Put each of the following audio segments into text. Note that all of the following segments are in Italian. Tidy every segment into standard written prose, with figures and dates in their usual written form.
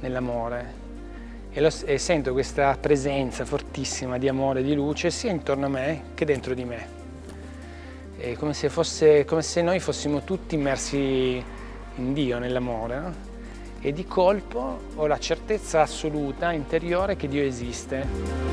nell'amore e sento questa presenza fortissima di amore e di luce sia intorno a me che dentro di me. È come se noi fossimo tutti immersi in Dio, nell'amore, no? E di colpo ho la certezza assoluta, interiore, che Dio esiste.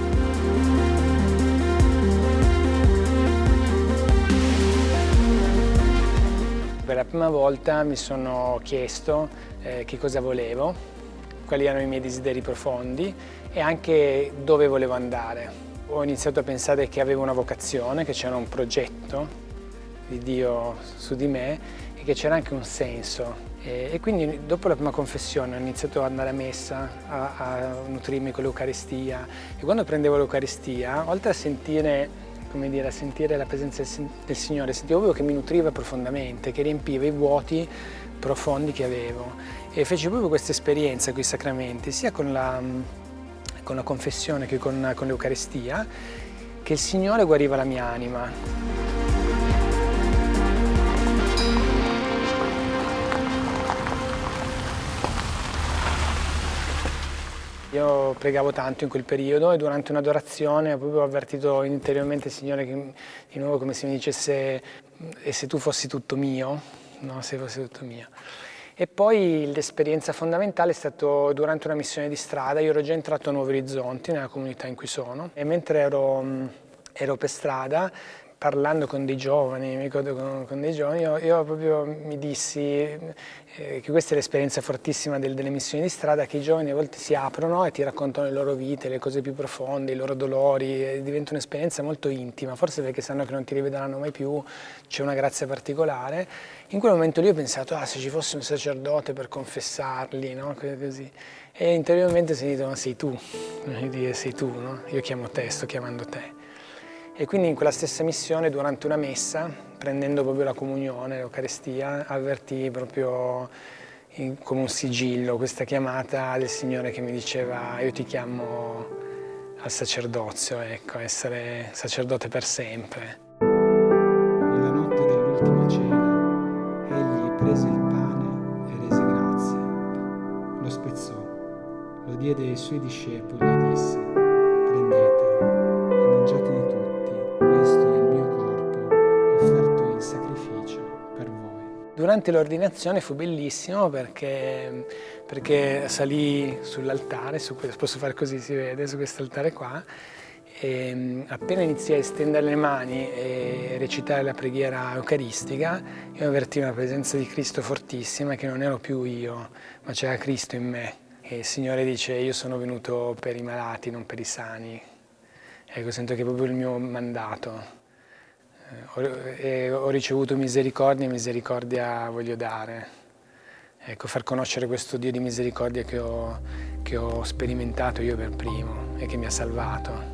Per la prima volta mi sono chiesto che cosa volevo, quali erano i miei desideri profondi e anche dove volevo andare. Ho iniziato a pensare che avevo una vocazione, che c'era un progetto di Dio su di me e che c'era anche un senso. E quindi dopo la prima confessione ho iniziato ad andare a messa, a nutrirmi con l'Eucaristia e quando prendevo l'Eucaristia, oltre a sentire, come dire, a sentire la presenza del Signore, sentivo proprio che mi nutriva profondamente, che riempiva i vuoti profondi che avevo e feci proprio questa esperienza con i sacramenti, sia con la confessione che con l'Eucaristia, che il Signore guariva la mia anima. Io pregavo tanto in quel periodo e durante un'adorazione ho proprio avvertito interiormente il Signore che, di nuovo, come se mi dicesse e se tu fossi tutto mio, no? Se fossi tutto mio. E poi l'esperienza fondamentale è stato durante una missione di strada. Io ero già entrato a Nuovi Orizzonti, nella comunità in cui sono, e mentre ero per strada, parlando con dei giovani, mi ricordo con dei giovani, io proprio mi dissi che questa è l'esperienza fortissima delle missioni di strada, che i giovani a volte si aprono e ti raccontano le loro vite, le cose più profonde, i loro dolori, e diventa un'esperienza molto intima, forse perché sanno che non ti rivedranno mai più, c'è una grazia particolare. In quel momento lì ho pensato, se ci fosse un sacerdote per confessarli, no? Così. E interiormente ho sentito, ma sei tu, sei tu, no? Io chiamo te, sto chiamando te. E quindi in quella stessa missione, durante una messa, prendendo proprio la comunione, l'Eucaristia, avvertii proprio come un sigillo questa chiamata del Signore che mi diceva io ti chiamo al sacerdozio, ecco, essere sacerdote per sempre. Nella notte dell'ultima cena, egli prese il pane e rese grazie, lo spezzò, lo diede ai suoi discepoli e disse: prendete e mangiatene tutti. Questo è il mio corpo, offerto in sacrificio per voi. Durante l'ordinazione fu bellissimo perché salì sull'altare, posso fare così, si vede, su quest'altare qua, e appena iniziai a stendere le mani e recitare la preghiera eucaristica, io avvertii una presenza di Cristo fortissima, che non ero più io, ma c'era Cristo in me. E il Signore dice, io sono venuto per i malati, non per i sani. Ecco, sento che è proprio il mio mandato. Ho ricevuto misericordia e misericordia voglio dare. Ecco, far conoscere questo Dio di misericordia che ho sperimentato io per primo e che mi ha salvato.